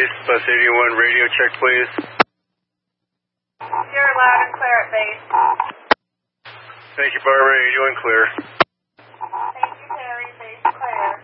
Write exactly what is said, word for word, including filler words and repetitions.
Base, bus eighty-one, radio check, please. You're loud and clear at base. Thank you, Barbara. eighty-one, clear.